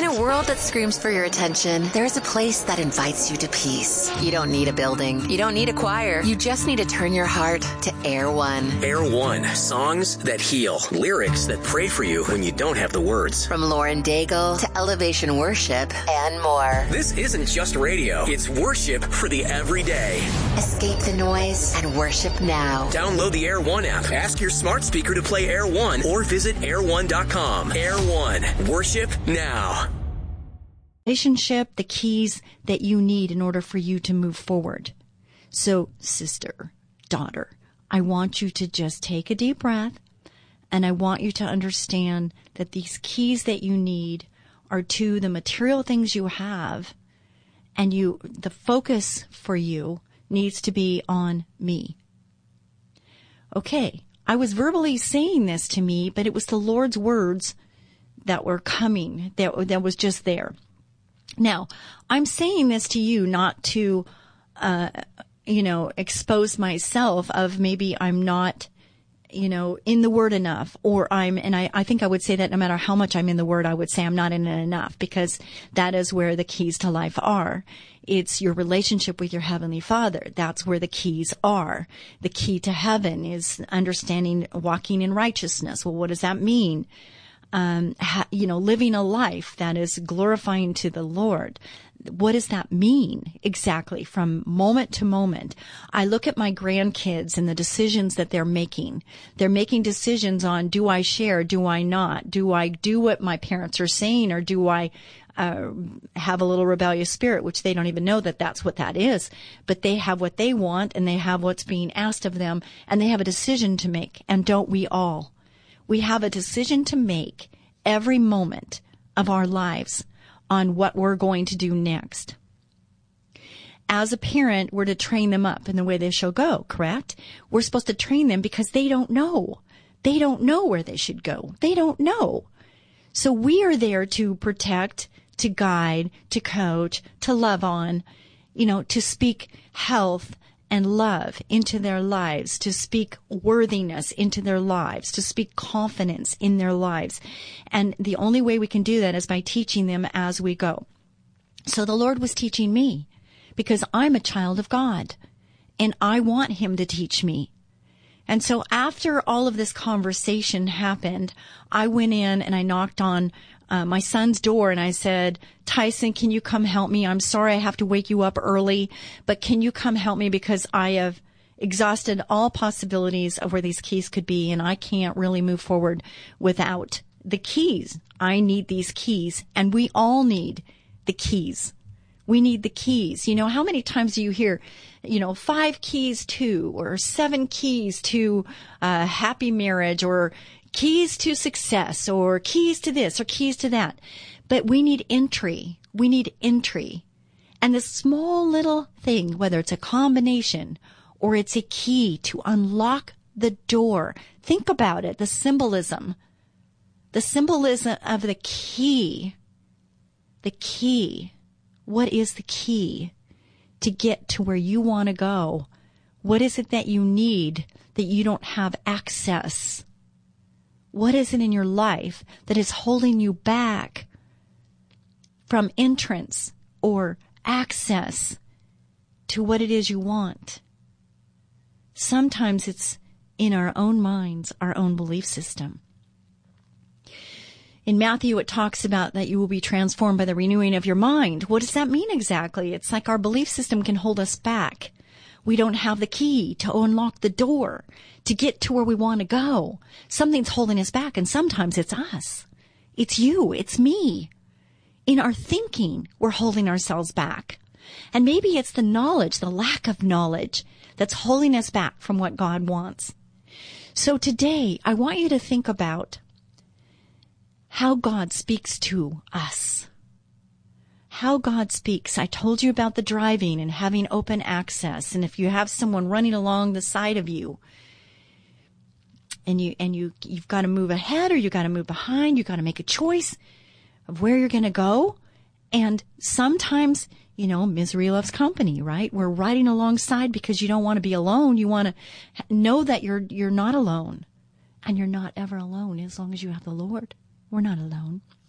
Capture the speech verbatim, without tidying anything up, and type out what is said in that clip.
a world that screams for your attention, there's a place that invites you to peace. You don't need a building. You don't need a choir. You just need to turn your heart to Air One. Air One. Songs that heal. Lyrics that pray for you when you don't have the words. From Lauren Daigle to Elevation Worship and more. This isn't just radio. It's worship for the everyday. Escape the noise and worship now. Download the Air One app. Ask your smart speaker to play Air One or visit air one dot com. Air One. Worship now. Relationship, the keys that you need in order for you to move forward. So, sister, daughter, I want you to just take a deep breath, and I want you to understand that these keys that you need are to the material things you have, and you, the focus for you needs to be on me. Okay, I was verbally saying this to me, but it was the Lord's words that were coming, that, that was just there. Now, I'm saying this to you not to, uh, you know, expose myself of maybe I'm not, you know, in the Word enough, or I'm, and I, I think I would say that no matter how much I'm in the Word, I would say I'm not in it enough, because that is where the keys to life are. It's your relationship with your Heavenly Father. That's where the keys are. The key to heaven is understanding, walking in righteousness. Well, what does that mean? Um, ha, you know, living a life that is glorifying to the Lord. What does that mean exactly from moment to moment? I look at my grandkids and the decisions that they're making. They're making decisions on, do I share? Do I not? Do I do what my parents are saying, or do I uh, have a little rebellious spirit, which they don't even know that that's what that is. But they have what they want, and they have what's being asked of them, and they have a decision to make. And don't we all? We have a decision to make every moment of our lives on what we're going to do next. As a parent, we're to train them up in the way they shall go, correct? We're supposed to train them because they don't know. They don't know where they should go. They don't know. So we are there to protect, to guide, to coach, to love on, you know, to speak health and love into their lives, to speak worthiness into their lives, to speak confidence in their lives. And the only way we can do that is by teaching them as we go. So the Lord was teaching me, because I'm a child of God, and I want Him to teach me. And so after all of this conversation happened, I went in and I knocked on Uh, my son's door, and I said, Tyson, can you come help me? I'm sorry I have to wake you up early, but can you come help me, because I have exhausted all possibilities of where these keys could be, and I can't really move forward without the keys. I need these keys, and we all need the keys. We need the keys. You know, how many times do you hear, you know, five keys to, or seven keys to a happy marriage, or keys to success, or keys to this, or keys to that. But we need entry. We need entry. And this small little thing, whether it's a combination or it's a key to unlock the door. Think about it, the symbolism. The symbolism of the key. The key. What is the key to get to where you want to go? What is it that you need that you don't have access? What is it in your life that is holding you back from entrance or access to what it is you want? Sometimes it's in our own minds, our own belief system. In Matthew, it talks about that you will be transformed by the renewing of your mind. What does that mean exactly? It's like our belief system can hold us back. We don't have the key to unlock the door to get to where we want to go. Something's holding us back, and sometimes it's us. It's you. It's me. In our thinking, we're holding ourselves back. And maybe it's the knowledge, the lack of knowledge, that's holding us back from what God wants. So today, I want you to think about how God speaks to us. How God speaks. I told you about the driving and having open access. And if you have someone running along the side of you, and you and you you've got to move ahead, or you've got to move behind, you've got to make a choice of where you're going to go. And sometimes, you know, misery loves company, right? We're riding alongside because you don't want to be alone. You want to know that you're you're not alone, and you're not ever alone as long as you have the Lord. We're not alone.